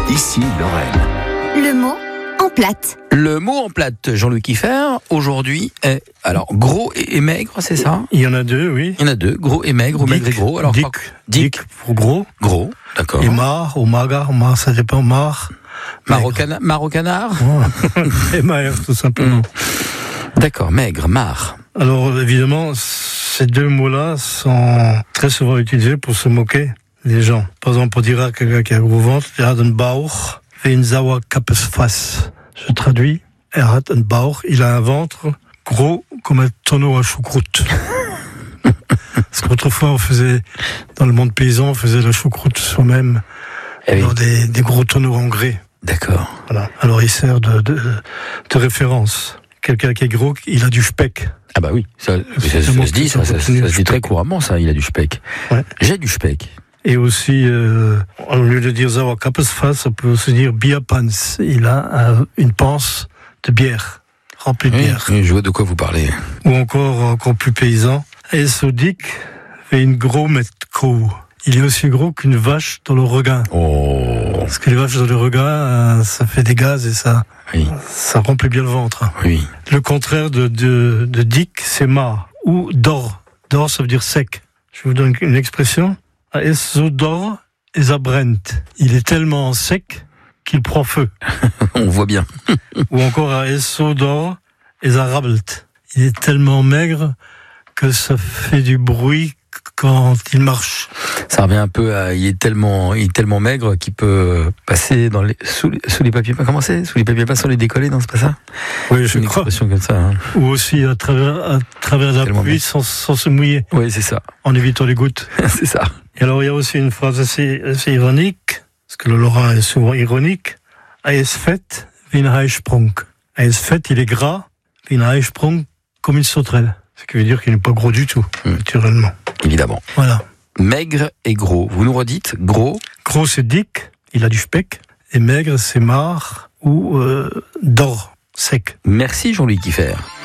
Ici Lorraine. Le mot en plate. Le mot en plate, Jean-Luc Kieffer, aujourd'hui est alors gros et maigre, c'est ça? Il y en a deux, oui. Il y en a deux, gros et maigre, ou maigre et gros. Alors, Dick pour gros. Gros, d'accord. Et mar, ou magar, ça dépend, mar. Marocanard. Et maigre, tout simplement. D'accord, maigre, mar. Alors, évidemment, ces deux mots-là sont très souvent utilisés pour se moquer des gens. Par exemple, pour dire à quelqu'un qui a un gros ventre, il a un Bauch, wie ein Sauerkapsfass. Je traduis, hat ein Bauch, il a un ventre gros comme un tonneau à choucroute. Parce qu'autrefois, on faisait, dans le monde paysan, on faisait la choucroute soi-même, dans des gros tonneaux en grès. D'accord. Voilà. Alors, il sert de référence. Quelqu'un qui est gros, il a du speck. Ah bah oui, ça se dit, ça se dit très couramment, ça, il a du speck. Ouais. J'ai du speck. Et aussi, au lieu de dire Sauerkapsfass, on peut aussi dire Bierpans. Il a une panse de bière, remplie de bière. Oui, je vois de quoi vous parlez. Ou encore plus paysan. Et so dick fait une gros met co. Il est aussi gros qu'une vache dans le regain. Oh. Parce que les vaches dans le regain, ça fait des gaz et ça remplit bien le ventre. Oui. Le contraire de dick, c'est mar ou dor. Dor, ça veut dire sec. Je vous donne une expression. So dor is a brent. Il est tellement sec qu'il prend feu. On voit bien. Ou encore so dor is a rabelt. Il est tellement maigre que ça fait du bruit quand il marche. Ça revient un peu à, il est tellement maigre qu'il peut passer sous les papiers peints. Comment c'est? Sous les papiers peints, sur les décollés, non, c'est pas ça? Oui, je une crois. expression comme ça. Hein. Ou aussi à travers la pluie sans se mouiller. Oui, c'est ça. En évitant les gouttes. C'est ça. Et alors, il y a aussi une phrase assez ironique, parce que le lorrain est souvent ironique. Er ist fett wie ein Eisprung. Er ist fett, il est gras, wie ein Eisprung, comme une sauterelle. Ce qui veut dire qu'il n'est pas gros du tout, naturellement. Évidemment. Voilà. Maigre et gros. Vous nous redites gros? Gros, c'est dick, il a du speck. Et maigre, c'est mar ou d'or, sec. Merci Jean-Luc Kieffer.